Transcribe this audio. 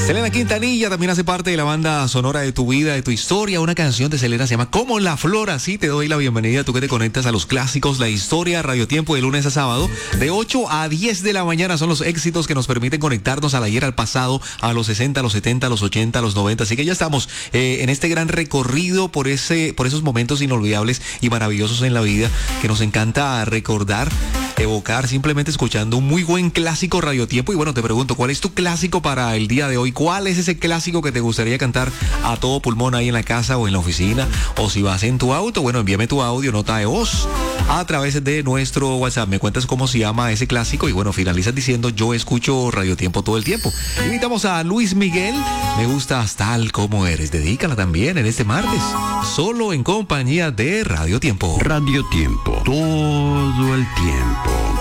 Selena Quintanilla también hace parte de la banda sonora de tu vida, de tu historia. Una canción de Selena se llama Como la Flor. Así te doy la bienvenida, tú que te conectas a los clásicos, la historia, Radio Tiempo de lunes a sábado. De 8 a 10 de la mañana son los éxitos que nos permiten conectarnos al ayer, al pasado, a los 60, a los 70, a los 80, a los 90. Así que ya estamos en este gran recorrido por esos momentos inolvidables y maravillosos en la vida que nos encanta recordar, evocar, simplemente escuchando un muy buen clásico Radio Tiempo. Y bueno, te pregunto, ¿cuál es tu clásico para el día de hoy? ¿Cuál es ese clásico que te gustaría cantar a todo pulmón ahí en la casa o en la oficina? O si vas en tu auto, bueno, envíame tu audio, nota de voz a través de nuestro WhatsApp. Me cuentas cómo se llama ese clásico y bueno, finalizas diciendo: yo escucho Radio Tiempo todo el tiempo. Invitamos a Luis Miguel, Me Gustas Tal Como Eres. Dedícala también en este martes, solo en compañía de Radio Tiempo. Radio Tiempo, todo el tiempo.